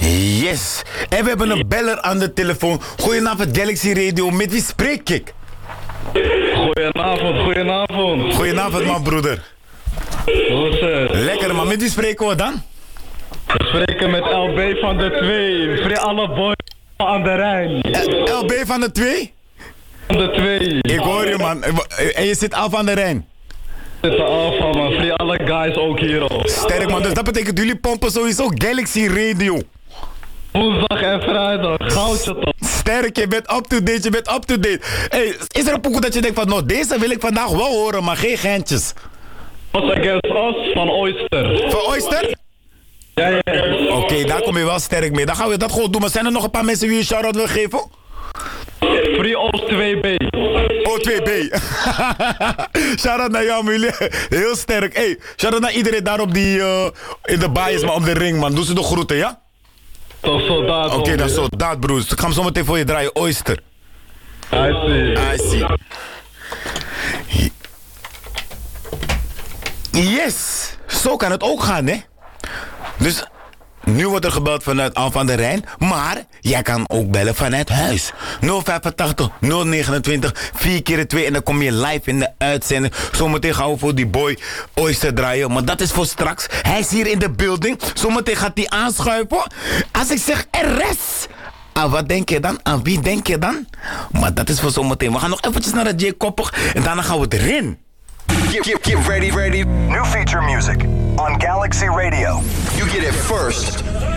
Yes. En we hebben een beller aan de telefoon. Goedenavond Galaxy Radio. Met wie spreek ik? Goedenavond. Goedenavond man broeder. Hoe is het? Lekker man. Met wie spreken we dan? We spreken met LB van de 2. Free alle boys aan de Rijn. LB van de 2? Van de 2. Ik hoor je man. En je zit af aan de Rijn. Zit er af van man. Free alle guys ook hier al. Sterk man. Dus dat betekent jullie pompen sowieso Galaxy Radio. Woensdag en vrijdag. Goudje toch. Sterk, je bent up-to-date. Hey, is er een pokoe dat je denkt van, nou deze wil ik vandaag wel horen, maar geen geintjes? Us Against Us van Oyster. Van Oyster? Ja. Oké, daar kom je wel sterk mee. Dan gaan we dat gewoon doen. Maar zijn er nog een paar mensen wie je een shout-out wil geven? Free Oost 2B. O2B. Shout-out naar jou, jullie. Heel sterk. Hey, shout-out naar iedereen daarop die in de baai is, maar op de ring, man. Doe ze de groeten, ja? Toch soldaat. Oké, dat is soldaat, broers. Ik ga hem zo meteen voor je draaien. Oyster. I see. Yes. Zo kan het ook gaan, hè? Dus nu wordt er gebeld vanuit Al van der Rijn, maar jij kan ook bellen vanuit huis. 085 029 4x2 en dan kom je live in de uitzending. Zometeen gaan we voor die boy Oyster draaien, maar dat is voor straks. Hij is hier in de building. Zometeen gaat hij aanschuiven. Als ik zeg RS, aan wat denk je dan? Aan wie denk je dan? Maar dat is voor zometeen. We gaan nog eventjes naar de J Koppig en daarna gaan we erin. Get ready. New feature music on Galaxy Radio. You get it first